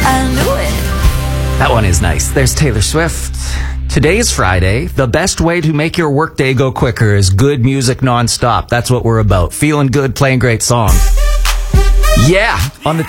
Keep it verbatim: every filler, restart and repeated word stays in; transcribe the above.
I knew it. That one is nice. There's Taylor Swift. Today's Friday. The best way to make your workday go quicker is good music nonstop. That's what we're about. Feeling good, playing great songs. Yeah, on the